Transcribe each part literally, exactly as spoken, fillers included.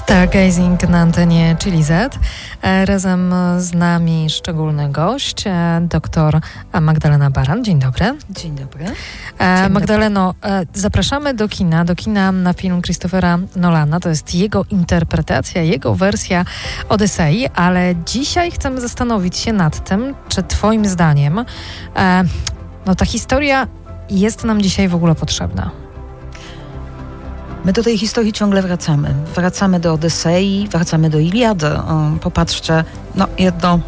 Stargazing na antenie Chili Z. Razem z nami szczególny gość, doktor Magdalena Baran. Dzień dobry. Dzień dobry. Dzień Magdaleno, dobry. Zapraszamy do kina, do kina na film Christophera Nolana. To jest jego interpretacja, jego wersja Odysei, ale dzisiaj chcemy zastanowić się nad tym, czy twoim zdaniem e, no ta historia jest nam dzisiaj w ogóle potrzebna. My do tej historii ciągle wracamy. Wracamy do Odysei, wracamy do Iliady. Popatrzcie, no jedno,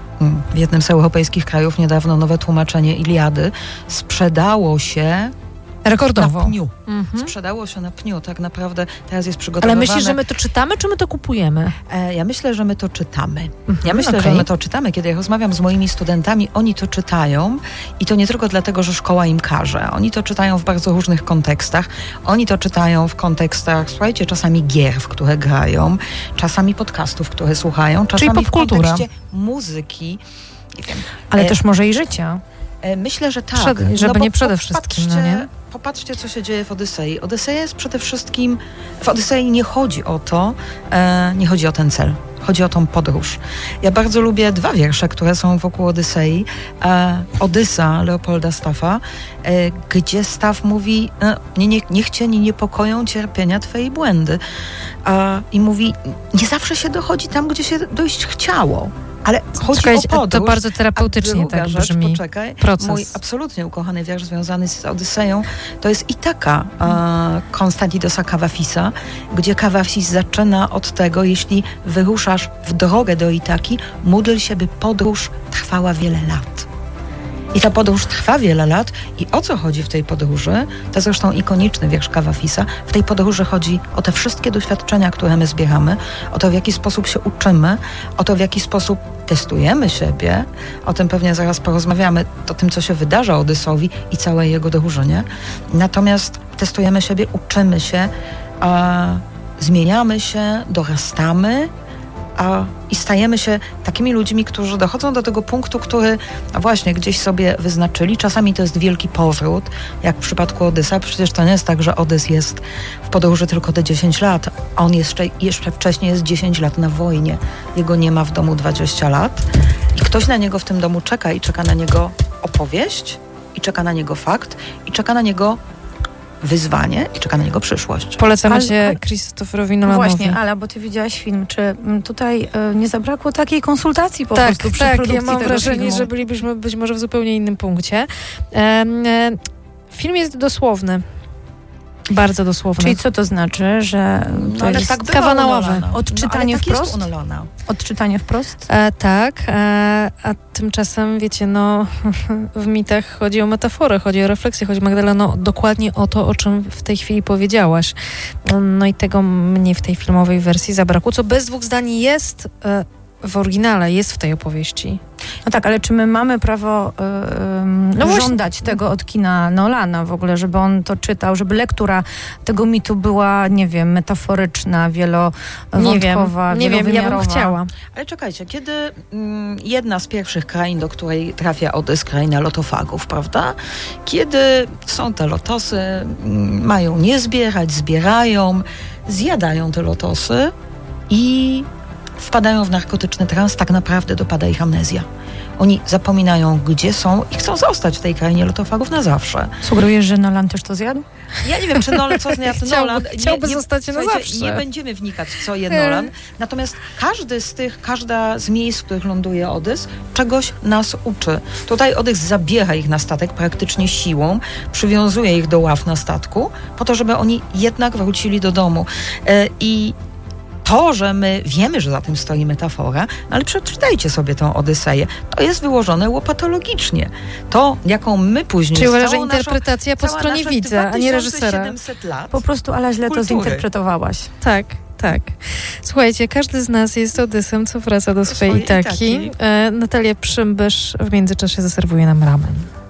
w jednym z europejskich krajów niedawno nowe tłumaczenie Iliady sprzedało się rekordowo. Na pniu. Mhm. Sprzedało się na pniu, tak naprawdę teraz jest przygotowywane. Ale myślisz, że my to czytamy, czy my to kupujemy? E, ja myślę, że my to czytamy. Mhm, ja myślę, okay. że my to czytamy. Kiedy ja rozmawiam z moimi studentami, oni to czytają i to nie tylko dlatego, że szkoła im każe. Oni to czytają w bardzo różnych kontekstach. Oni to czytają w kontekstach, słuchajcie, czasami gier, w które grają, czasami podcastów, które słuchają, czasami w kontekście muzyki. Nie wiem. Ale e, też może i życia. Myślę, że tak. Przed, żeby no nie przede wszystkim, no nie? Popatrzcie, co się dzieje w Odysei. Odyseja jest przede wszystkim... W Odysei nie chodzi o to, e, nie chodzi o ten cel. Chodzi o tą podróż. Ja bardzo lubię dwa wiersze, które są wokół Odysei. E, Odysa Leopolda Staffa, e, gdzie Staff mówi, e, nie, nie, niech cię nie niepokoją cierpienia twoje błędy. E, I mówi, nie zawsze się dochodzi tam, gdzie się dojść chciało. Ale chodzi Czekajcie, o podróż. to bardzo terapeutycznie tak rzecz, brzmi. Poczekaj, proces. Mój absolutnie ukochany wiersz związany z Odyseją to jest Itaka e, Konstantidosa Kavafisa, gdzie Kavafis zaczyna od tego, jeśli wyruszasz w drogę do Itaki, módl się, by podróż trwała wiele lat. I ta podróż trwa wiele lat. I o co chodzi w tej podróży? To zresztą ikoniczny wiersz Kavafisa. W tej podróży chodzi o te wszystkie doświadczenia, które my zbieramy, o to, w jaki sposób się uczymy, o to, w jaki sposób testujemy siebie. O tym pewnie zaraz porozmawiamy, o tym, co się wydarza Odyseowi i całej jego drużynie. Natomiast testujemy siebie, uczymy się, a zmieniamy się, dorastamy, A, i stajemy się takimi ludźmi, którzy dochodzą do tego punktu, który no właśnie gdzieś sobie wyznaczyli. Czasami to jest wielki powrót, jak w przypadku Odysa. Przecież to nie jest tak, że Odys jest w podróży tylko te dziesięć lat. On jeszcze, jeszcze wcześniej jest dziesięć lat na wojnie. Jego nie ma w domu dwadzieścia lat. I ktoś na niego w tym domu czeka i czeka na niego opowieść, i czeka na niego fakt, i czeka na niego wyzwanie i czeka na niego przyszłość. Polecamy ale, się Christopherowi Nolanowi. Właśnie, ale bo ty widziałaś film, czy tutaj y, nie zabrakło takiej konsultacji po tak, prostu przy tak, produkcji ja mam tego wrażenie, filmu. że bylibyśmy być może w zupełnie innym punkcie. E, e, film jest dosłowny. Bardzo dosłowny. Czyli co to znaczy, że to no, jest tak kawa na ławę. Odczytanie no, tak wprost? Jest u Odczytanie wprost? E, tak, e, a tymczasem, wiecie, no w mitach chodzi o metaforę, chodzi o refleksję, chodzi, Magdaleno, dokładnie o to, o czym w tej chwili powiedziałaś. No i tego mnie w tej filmowej wersji zabrakło, co bez dwóch zdań jest e, w oryginale, jest w tej opowieści. No tak, ale czy my mamy prawo yy, no żądać tego od kina Nolana w ogóle, żeby on to czytał, żeby lektura tego mitu była, nie wiem, metaforyczna, wielowątkowa, nie wiem, nie wiem, ja bym chciała. Ale czekajcie, kiedy mm, jedna z pierwszych krain, do której trafia Odys, kraina lotofagów, prawda? Kiedy są te lotosy, mm, mają nie zbierać, zbierają, zjadają te lotosy i wpadają w narkotyczny trans, tak naprawdę dopada ich amnezja. Oni zapominają, gdzie są i chcą zostać w tej krainie lotofagów na zawsze. Sugerujesz, że Nolan też to zjadł? Ja nie wiem, czy Nolan, co zjadł Chciałby, Nolan. Nie, chciałby nie, zostać na zawsze. Nie będziemy wnikać, co je Nolan. Natomiast każdy z tych, każda z miejsc, w których ląduje Odys, czegoś nas uczy. Tutaj Odys zabiera ich na statek praktycznie siłą, przywiązuje ich do ław na statku, po to, żeby oni jednak wrócili do domu. E, I to, że my wiemy, że za tym stoi metafora, ale przeczytajcie sobie tą Odyseję. To jest wyłożone łopatologicznie. To, jaką my później... Czyli uważam, że interpretacja po stronie widza, a nie reżysera. Lat po prostu Ala źle kultury. to zinterpretowałaś. Tak, tak. Słuchajcie, każdy z nas jest Odysem, co wraca do swojej Itaki. Itaki. E, Natalia Przymbysz w międzyczasie zaserwuje nam ramen.